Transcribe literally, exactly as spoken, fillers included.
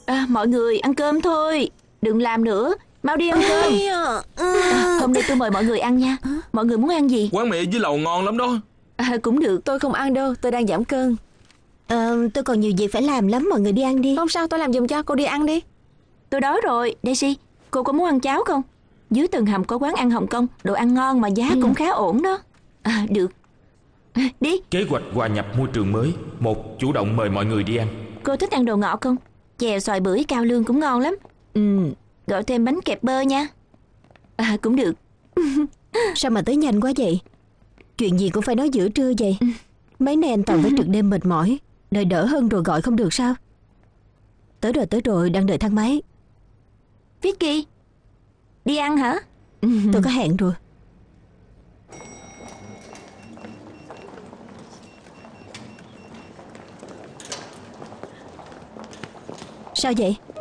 À, mọi người ăn cơm thôi, đừng làm nữa, mau đi ăn cơm. À, hôm nay tôi mời mọi người ăn nha. Mọi người muốn ăn gì? Quán mì dưới lầu ngon lắm đó. À, cũng được. Tôi không ăn đâu, tôi đang giảm cân. Ờ, tôi còn nhiều việc phải làm lắm, mọi người đi ăn đi. Không sao, tôi làm giùm cho, cô đi ăn đi. Tôi đói rồi. Daisy, cô có muốn ăn cháo không? Dưới tầng hầm có quán ăn Hồng Kông, đồ ăn ngon mà giá ừ. cũng khá ổn đó. À, được. À, đi. Kế hoạch hòa nhập môi trường mới. Một, chủ động mời mọi người đi ăn. Cô thích ăn đồ ngọt không? Chè xoài bưởi cao lương cũng ngon lắm. Ừ, gọi thêm bánh kẹp bơ nha. À, cũng được. Sao mà tới nhanh quá vậy? Chuyện gì cũng phải nói giữa trưa vậy. Mấy nay anh Toàn phải trực đêm mệt mỏi, đợi đỡ hơn rồi gọi không được sao? Tới rồi tới rồi, đang đợi thang máy. Vicky, đi ăn hả? Tôi có hẹn rồi. Sao vậy?